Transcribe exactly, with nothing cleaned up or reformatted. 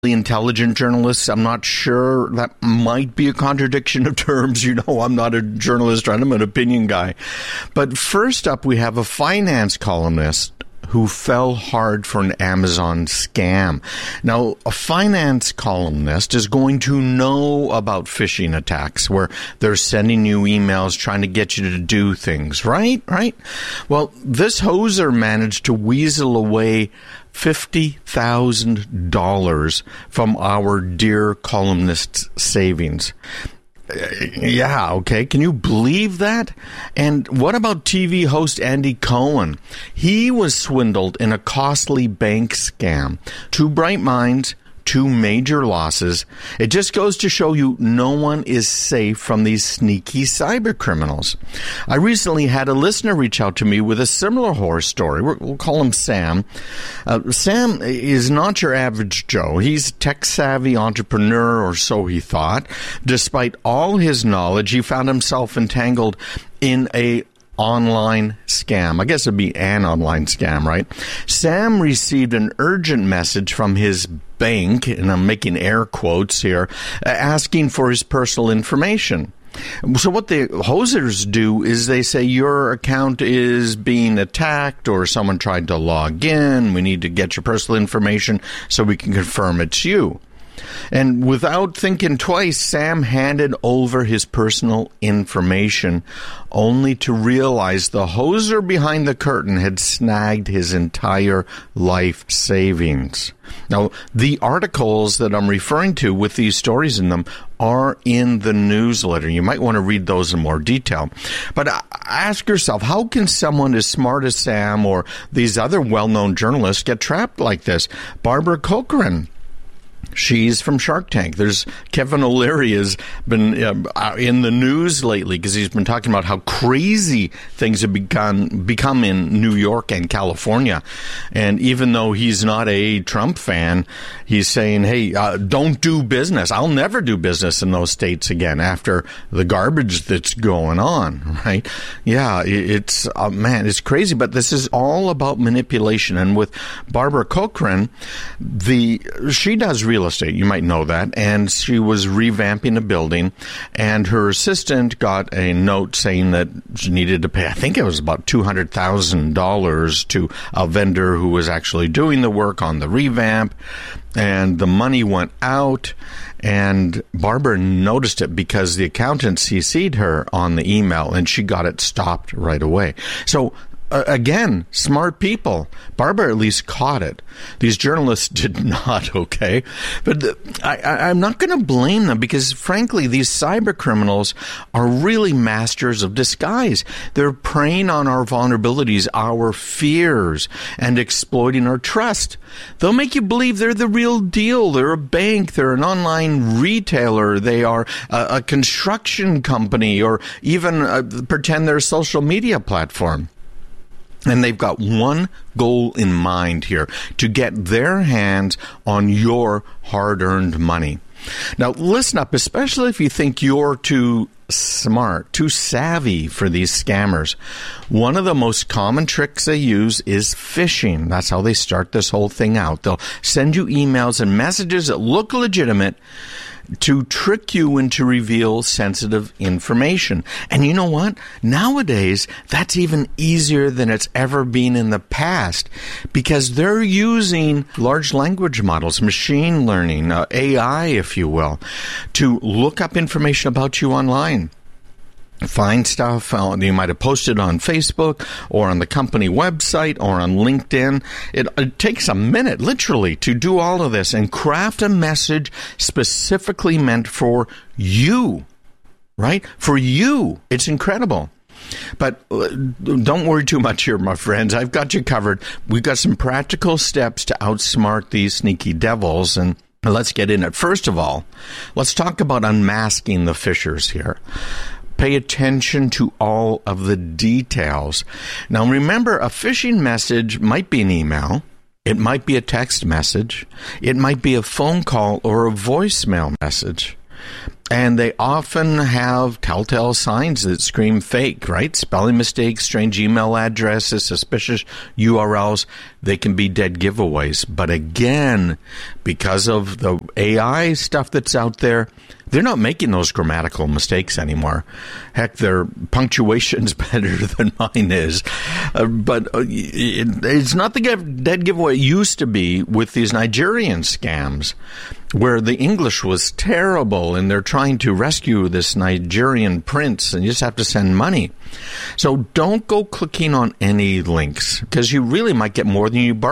intelligent journalists. I'm not sure. That might be a contradiction of terms. You know, I'm not a journalist, I'm an opinion guy. But first up, we have a finance columnist who fell hard for an Amazon scam. Now, a finance columnist is going to know about phishing attacks where they're sending you emails trying to get you to do things, right? Right? Well, this hoser managed to weasel away fifty thousand dollars from our dear columnist's savings. Yeah, okay. Can you believe that? And what about T V host Andy Cohen? He was swindled in a costly bank scam. Two bright minds, two major losses. It just goes to show you no one is safe from these sneaky cyber criminals. I recently had a listener reach out to me with a similar horror story. We'll call him Sam. Uh, Sam is not your average Joe. He's a tech-savvy entrepreneur, or so he thought. Despite all his knowledge, he found himself entangled in a online scam. I guess it'd be an online scam, right? Sam received an urgent message from his bank, and I'm making air quotes here, asking for his personal information. So what the hosers do is they say your account is being attacked or someone tried to log in. We need to get your personal information so we can confirm it's you. And without thinking twice, Sam handed over his personal information, only to realize the hoser behind the curtain had snagged his entire life savings. Now, the articles that I'm referring to with these stories in them are in the newsletter. You might want to read those in more detail. But ask yourself, how can someone as smart as Sam or these other well-known journalists get trapped like this? Barbara Corcoran, she's from Shark Tank. There's Kevin O'Leary has been uh, in the news lately because he's been talking about how crazy things have become become in New York and California. And even though he's not a Trump fan, he's saying, hey, uh, don't do business. I'll never do business in those states again after the garbage that's going on, right? Yeah, it's, uh, man, it's crazy. But this is all about manipulation. And with Barbara Corcoran, the she does real estate. You might know that. And she was revamping a building, and her assistant got a note saying that she needed to pay, I think it was about two hundred thousand dollars to a vendor who was actually doing the work on the revamp. And the money went out, and Barbara noticed it because the accountant C C'd her on the email, and she got it stopped right away. So Uh, again, smart people. Barbara at least caught it. These journalists did not, okay? But uh, I, I, I'm not going to blame them because, frankly, these cyber criminals are really masters of disguise. They're preying on our vulnerabilities, our fears, and exploiting our trust. They'll make you believe they're the real deal. They're a bank. They're an online retailer. They are a, a construction company, or even uh, pretend they're a social media platform. And they've got one goal in mind here, to get their hands on your hard-earned money. Now, listen up, especially if you think you're too smart, too savvy for these scammers. One of the most common tricks they use is phishing. That's how they start this whole thing out. They'll send you emails and messages that look legitimate to trick you into reveal sensitive information. And you know what? Nowadays, that's even easier than it's ever been in the past, because they're using large language models, machine learning, uh, A I, if you will, to look up information about you online. Find stuff uh, you might have posted on Facebook or on the company website or on LinkedIn. It, it takes a minute, literally, to do all of this and craft a message specifically meant for you, right? For you. It's incredible. But uh, don't worry too much here, my friends. I've got you covered. We've got some practical steps to outsmart these sneaky devils, and let's get in it. First of all, let's talk about unmasking the phishers here. Pay attention to all of the details. Now, remember, a phishing message might be an email. It might be a text message. It might be a phone call or a voicemail message. And they often have telltale signs that scream fake, right? Spelling mistakes, strange email addresses, suspicious U R Ls. They can be dead giveaways. But again, because of the A I stuff that's out there, they're not making those grammatical mistakes anymore. Heck, their punctuation's better than mine is. Uh, but uh, it, it's not the dead giveaway it used to be with these Nigerian scams, where the English was terrible and they're trying to rescue this Nigerian prince and you just have to send money. So don't go clicking on any links, because you really might get more than you bargained